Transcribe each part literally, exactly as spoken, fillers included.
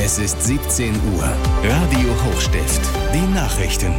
Es ist siebzehn Uhr. Radio Hochstift. Die Nachrichten.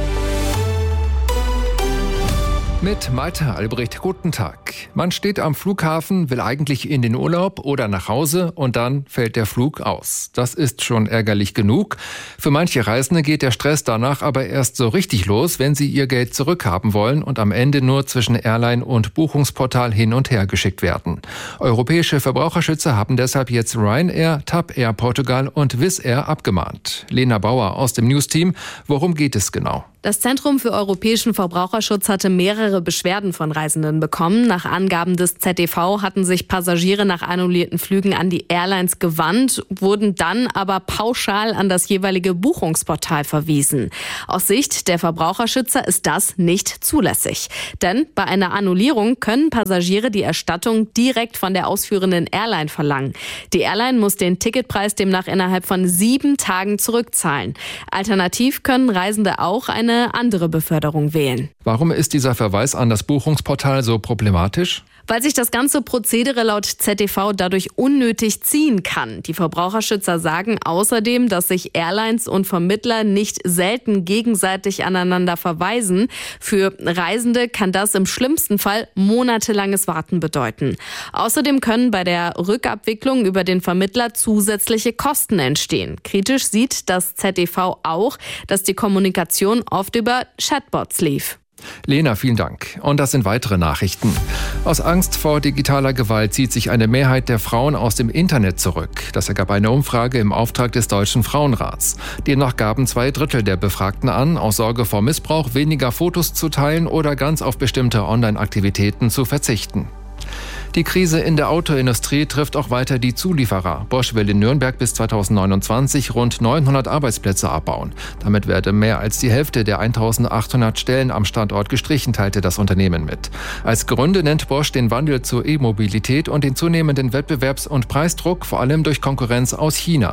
Mit Malte Albrecht, guten Tag. Man steht am Flughafen, will eigentlich in den Urlaub oder nach Hause und dann fällt der Flug aus. Das ist schon ärgerlich genug. Für manche Reisende geht der Stress danach aber erst so richtig los, wenn sie ihr Geld zurückhaben wollen und am Ende nur zwischen Airline und Buchungsportal hin und her geschickt werden. Europäische Verbraucherschützer haben deshalb jetzt Ryanair, TAP Air Portugal und Wizz Air abgemahnt. Lena Bauer aus dem News-Team. Worum geht es genau? Das Zentrum für europäischen Verbraucherschutz hatte mehrere Beschwerden von Reisenden bekommen. Nach Angaben des Z D V hatten sich Passagiere nach annullierten Flügen an die Airlines gewandt, wurden dann aber pauschal an das jeweilige Buchungsportal verwiesen. Aus Sicht der Verbraucherschützer ist das nicht zulässig. Denn bei einer Annullierung können Passagiere die Erstattung direkt von der ausführenden Airline verlangen. Die Airline muss den Ticketpreis demnach innerhalb von sieben Tagen zurückzahlen. Alternativ können Reisende auch eine eine andere Beförderung wählen. Warum ist dieser Verweis an das Buchungsportal so problematisch? Weil sich das ganze Prozedere laut Z D V dadurch unnötig ziehen kann. Die Verbraucherschützer sagen außerdem, dass sich Airlines und Vermittler nicht selten gegenseitig aneinander verweisen. Für Reisende kann das im schlimmsten Fall monatelanges Warten bedeuten. Außerdem können bei der Rückabwicklung über den Vermittler zusätzliche Kosten entstehen. Kritisch sieht das Z D V auch, dass die Kommunikation oft über Chatbots lief. Lena, vielen Dank. Und das sind weitere Nachrichten. Aus Angst vor digitaler Gewalt zieht sich eine Mehrheit der Frauen aus dem Internet zurück. Das ergab eine Umfrage im Auftrag des Deutschen Frauenrats. Demnach gaben zwei Drittel der Befragten an, aus Sorge vor Missbrauch weniger Fotos zu teilen oder ganz auf bestimmte Online-Aktivitäten zu verzichten. Die Krise in der Autoindustrie trifft auch weiter die Zulieferer. Bosch will in Nürnberg bis zweitausendneunundzwanzig rund neunhundert Arbeitsplätze abbauen. Damit werde mehr als die Hälfte der eintausendachthundert Stellen am Standort gestrichen, teilte das Unternehmen mit. Als Gründe nennt Bosch den Wandel zur E-Mobilität und den zunehmenden Wettbewerbs- und Preisdruck, vor allem durch Konkurrenz aus China.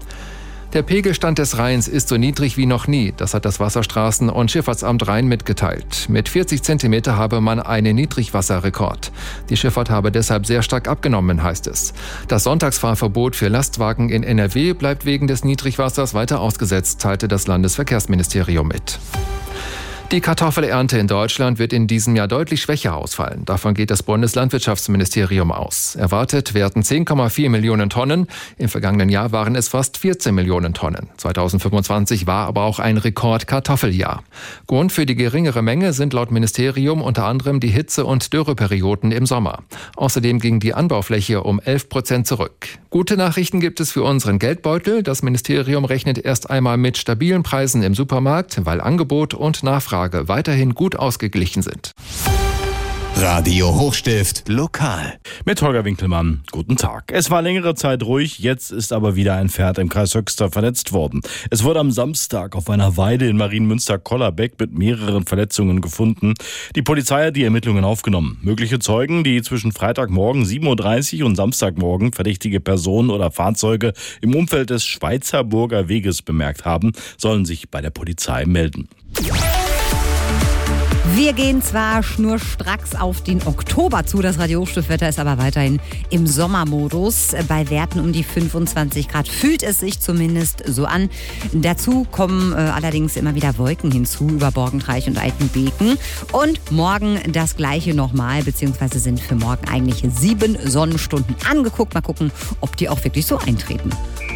Der Pegelstand des Rheins ist so niedrig wie noch nie. Das hat das Wasserstraßen- und Schifffahrtsamt Rhein mitgeteilt. Mit vierzig Zentimeter habe man einen Niedrigwasserrekord. Die Schifffahrt habe deshalb sehr stark abgenommen, heißt es. Das Sonntagsfahrverbot für Lastwagen in N R W bleibt wegen des Niedrigwassers weiter ausgesetzt, teilte das Landesverkehrsministerium mit. Die Kartoffelernte in Deutschland wird in diesem Jahr deutlich schwächer ausfallen. Davon geht das Bundeslandwirtschaftsministerium aus. Erwartet werden zehn Komma vier Millionen Tonnen. Im vergangenen Jahr waren es fast vierzehn Millionen Tonnen. zweitausendfünfundzwanzig war aber auch ein Rekord-Kartoffeljahr. Grund für die geringere Menge sind laut Ministerium unter anderem die Hitze- und Dürreperioden im Sommer. Außerdem ging die Anbaufläche um elf Prozent zurück. Gute Nachrichten gibt es für unseren Geldbeutel. Das Ministerium rechnet erst einmal mit stabilen Preisen im Supermarkt, weil Angebot und Nachfrage weiterhin gut ausgeglichen sind. Radio Hochstift lokal. Mit Holger Winkelmann. Guten Tag. Es war längere Zeit ruhig, jetzt ist aber wieder ein Pferd im Kreis Höxter verletzt worden. Es wurde am Samstag auf einer Weide in Marienmünster-Kollerbeck mit mehreren Verletzungen gefunden. Die Polizei hat die Ermittlungen aufgenommen. Mögliche Zeugen, die zwischen Freitagmorgen sieben Uhr dreißig und Samstagmorgen verdächtige Personen oder Fahrzeuge im Umfeld des Schweizerburger Weges bemerkt haben, sollen sich bei der Polizei melden. Wir gehen zwar schnurstracks auf den Oktober zu, das Radio Hochstiftwetter ist aber weiterhin im Sommermodus. Bei Werten um die fünfundzwanzig Grad fühlt es sich zumindest so an. Dazu kommen äh, allerdings immer wieder Wolken hinzu über Borgentreich und Altenbeken. Und morgen das gleiche nochmal, beziehungsweise sind für morgen eigentlich sieben Sonnenstunden angeguckt. Mal gucken, ob die auch wirklich so eintreten.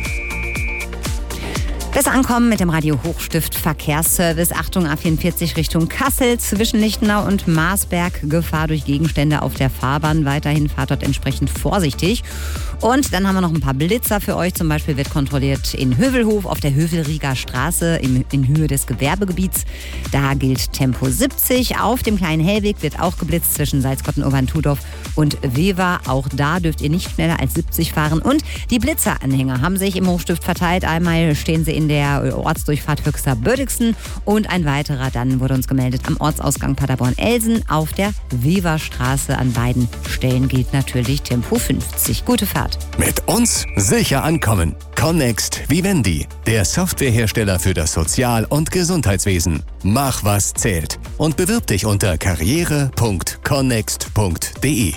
Besser ankommen mit dem Radio Hochstift Verkehrsservice. Achtung, A vierundvierzig Richtung Kassel zwischen Lichtenau und Marsberg. Gefahr durch Gegenstände auf der Fahrbahn. Weiterhin fahrt dort entsprechend vorsichtig. Und dann haben wir noch ein paar Blitzer für euch. Zum Beispiel wird kontrolliert in Hövelhof auf der Hövelrieger Straße in, in Höhe des Gewerbegebiets. Da gilt Tempo siebzig. Auf dem kleinen Hellweg wird auch geblitzt zwischen Salzkotten-Oberntudorf und Wever. Auch da dürft ihr nicht schneller als siebzig fahren. Und die Blitzeranhänger haben sich im Hochstift verteilt. Einmal stehen sie in der Ortsdurchfahrt Höxter-Bördixen und ein weiterer dann wurde uns gemeldet am Ortsausgang Paderborn-Elsen auf der Weverstraße. An beiden Stellen gilt natürlich Tempo fünfzig. Gute Fahrt. Mit uns sicher ankommen. Connext Vivendi, der Softwarehersteller für das Sozial- und Gesundheitswesen. Mach, was zählt. Und bewirb dich unter karriere punkt connext punkt de.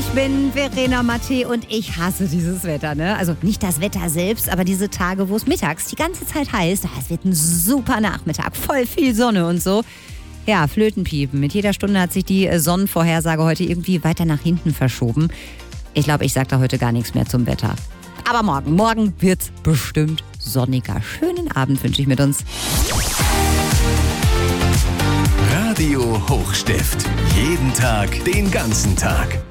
bin Verena Matte und ich hasse dieses Wetter, ne? Also nicht das Wetter selbst, aber diese Tage, wo es mittags die ganze Zeit heißt, es wird ein super Nachmittag, voll viel Sonne und so. Ja, Flötenpiepen. Mit jeder Stunde hat sich die Sonnenvorhersage heute irgendwie weiter nach hinten verschoben. Ich glaube, ich sage da heute gar nichts mehr zum Wetter. Aber morgen, morgen wird's bestimmt sonniger. Schönen Abend wünsche ich mit uns. Radio Hochstift. Jeden Tag, den ganzen Tag.